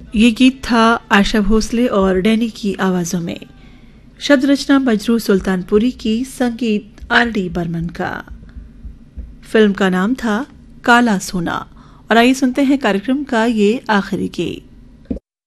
ये गीत था आशा भोसले और डैनी की आवाजों में। शब्द रचना मजरू सुल्तानपुरी की, संगीत आर.डी. बर्मन का। फिल्म का नाम था काला सोना। और आइए सुनते हैं कार्यक्रम का ये आखिरी गीत।